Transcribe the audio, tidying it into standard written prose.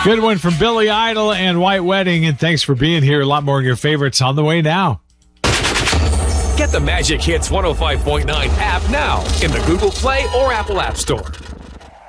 Good one from Billy Idol and White Wedding, and thanks for being here. A lot more of your favorites on the way now. Get the Magic Hits 105.9 app now in the Google Play or Apple App Store.